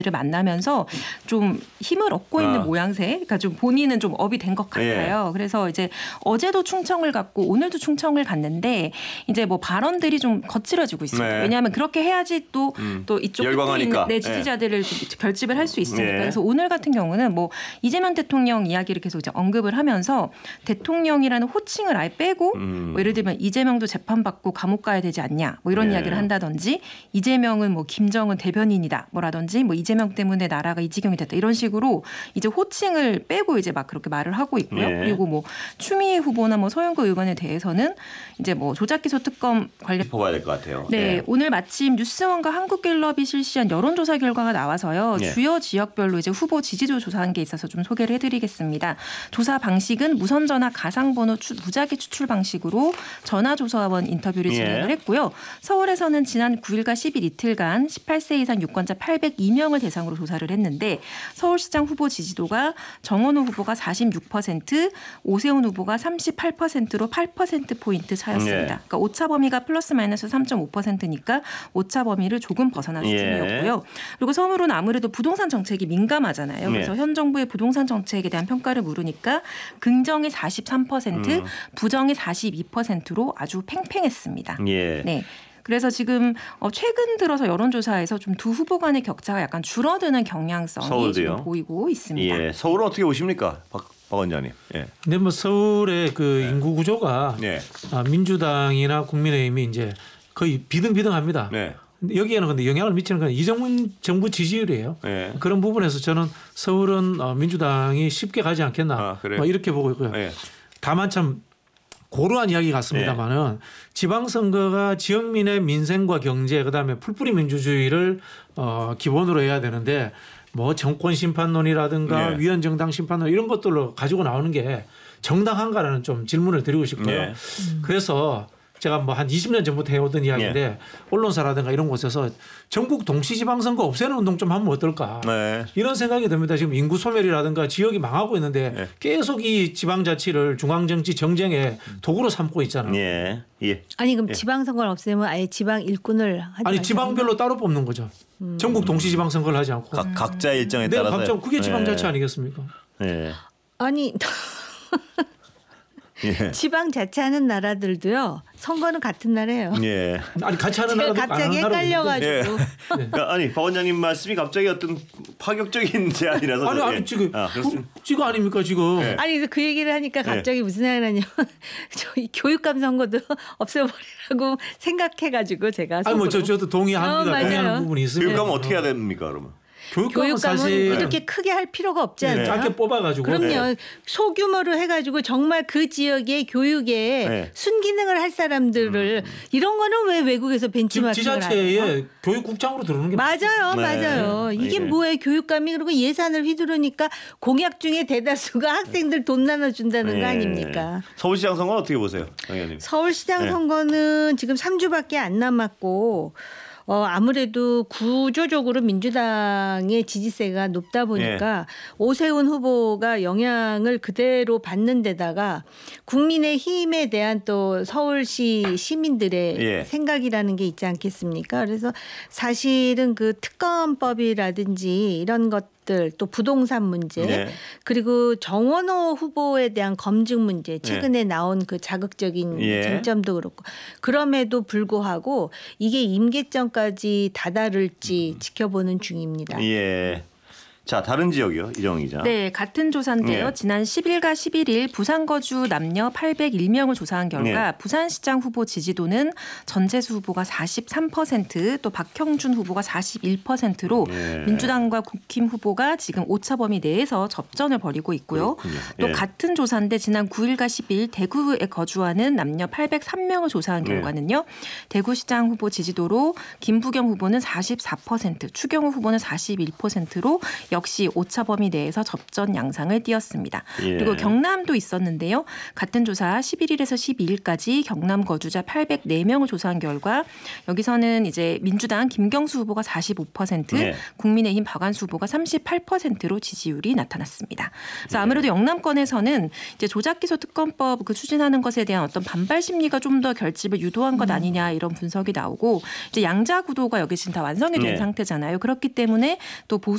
를 만나면서 좀 힘을 얻고 있는 모양새, 그러니까 좀 본인은 좀 업이 된 것 같아요. 그래서 이제 어제도 충청을 갔고 오늘도 충청을 갔는데 이제 뭐 발언들이 좀 거칠어지고 있습니다. 왜냐하면 그렇게 해야지 또 이쪽 끝에 있는 지지자들을 좀 결집을 할 수 있으니까. 그래서 오늘 같은 경우는 뭐 이재명 대통령 이야기를 계속 이제 언급을 하면서 대통령이라는 호칭을 아예 빼고 뭐 예를 들면 이재명도 재판받고 감옥 가야 되지 않냐 뭐 이런 이야기를 한다든지 이재명은 뭐 김정은 대변인이다 뭐라든지 뭐 이재명 때문에 나라가 이 지경이 됐다 이런 식으로 이제 호칭을 빼고 이제 막 그렇게 말을 하고 있고요. 그리고 뭐 추미애 후보나 뭐 서영교 의원에 대해서는 이제 뭐 조작기소 특검 관련 봐야 될 것 같아요. 네, 오늘 마침 뉴스원과 한국갤럽이 실시한 여론조사 결과가 나와서요. 주요 지역별로 이제 후보 지지도 조사한 게 있어서 좀 소개를 해드리겠습니다. 조사 방식은 무선전화 가상번호 무작위 추출 방식으로 전화조사원 인터뷰를 진행을 했고요. 서울에서는 지난 9일과 10일 이틀간 18세 이상 유권자 802명을 대상으로 조사를 했는데 서울시장 후보 지지도가 정원호 후보가 46%, 오세훈 후보가 38%로 8%포인트 차였습니다. 그러니까 오차 범위가 플러스 마이너스 3.5%니까 오차 범위를 조금 벗어난 수준이었고요. 그리고 서울은 아무래도 부동산 정책이 민감하잖아요. 그래서 현 정부의 부동산 정책에 대한 평가를 물으니까 긍정이 43%, 부정이 42%로 아주 팽팽했습니다. 네. 그래서 지금 최근 들어서 여론조사에서 좀 두 후보 간의 격차가 약간 줄어드는 경향성이 지금 보이고 있습니다. 서울은 어떻게 보십니까? 박 원장님. 근데 뭐 서울의 그 인구 구조가 민주당이나 국민의힘이 이제 거의 비등비등합니다. 여기에는 근데 영향을 미치는 건 이정문 정부 지지율이에요. 그런 부분에서 저는 서울은 민주당이 쉽게 가지 않겠나 뭐 이렇게 보고 있고요. 다만 참 고루한 이야기 같습니다만은 지방선거가 지역민의 민생과 경제 그다음에 풀뿌리 민주주의를 기본으로 해야 되는데 뭐 정권 심판론이라든가 위헌정당 심판론 이런 것들로 가지고 나오는 게 정당한가라는 좀 질문을 드리고 싶고요. 그래서 제가 뭐 한 20년 전부터 해오던 이야기인데 언론사라든가 이런 곳에서 전국 동시지방선거 없애는 운동 좀 하면 어떨까 이런 생각이 듭니다. 지금 인구 소멸이라든가 지역이 망하고 있는데 계속 이 지방자치를 중앙정치 정쟁의 도구로 삼고 있잖아요. 아니 그럼 지방선거를 없애면 아예 지방 일꾼을 하지 아니 지방별로 따로 뽑는 거죠. 전국 동시지방선거를 하지 않고 각자 일정에 따라서 각자 그게 지방자치 아니겠습니까? 아니 지방자치하는 나라들도요. 선거는 같은 날이에요. 아니 같이 하는 나라도 갑자기 헷갈려가지고. 아니 박 원장님 말씀이 갑자기 어떤 파격적인 제안이라서. 아니 지금 지금 아닙니까 지금. 아니 그래서 그 얘기를 하니까 갑자기 무슨 생각이 나냐면 저희 교육감 선거도 없애버리라고 생각해가지고 제가. 아니 뭐 저도 동의합니다. 동의하는 부분이 있습니다. 교육감은 어떻게 해야 됩니까 그러면? 교육감은 사실 이렇게 크게 할 필요가 없지 않나요? 짧게 뽑아가지고. 그럼요. 소규모로 해가지고 정말 그 지역의 교육에 순기능을 할 사람들을 이런 거는 왜 외국에서 벤치마킹을 하죠? 지자체에 교육국장으로 들어오는 게 맞아요. 이게 뭐예요? 교육감이 그리고 예산을 휘두르니까 공약 중에 대다수가 학생들 돈 나눠준다는 거 아닙니까? 서울시장 선거는 어떻게 보세요? 당연히. 서울시장 선거는 지금 3주밖에 안 남았고 아무래도 구조적으로 민주당의 지지세가 높다 보니까 오세훈 후보가 영향을 그대로 받는 데다가 국민의힘에 대한 또 서울시 시민들의 생각이라는 게 있지 않겠습니까? 그래서 사실은 그 특검법이라든지 이런 것들 또 부동산 문제 그리고 정원호 후보에 대한 검증 문제 최근에 나온 그 자극적인 쟁점도 그렇고 그럼에도 불구하고 이게 임기점까지 다다를지 지켜보는 중입니다. 자, 다른 지역이요. 이정 기자. 네, 같은 조사인데요. 지난 10일과 11일 부산 거주 남녀 801명을 조사한 결과 부산시장 후보 지지도는 전재수 후보가 43%, 또 박형준 후보가 41%로 민주당과 국힘 후보가 지금 오차 범위 내에서 접전을 벌이고 있고요. 또 같은 조사인데 지난 9일과 10일 대구에 거주하는 남녀 803명을 조사한 결과는요. 대구시장 후보 지지도로 김부겸 후보는 44%, 추경호 후보는 41%로 역시 오차 범위 내에서 접전 양상을 띄었습니다. 그리고 경남도 있었는데요. 같은 조사 11일에서 12일까지 경남 거주자 804명을 조사한 결과 여기서는 이제 민주당 김경수 후보가 45%, 국민의힘 박완수 후보가 38%로 지지율이 나타났습니다. 그래서 아무래도 영남권에서는 이제 조작기소 특검법 그 추진하는 것에 대한 어떤 반발 심리가 좀 더 결집을 유도한 것 아니냐 이런 분석이 나오고 이제 양자 구도가 여기 지금 다 완성이 된 상태잖아요. 그렇기 때문에 또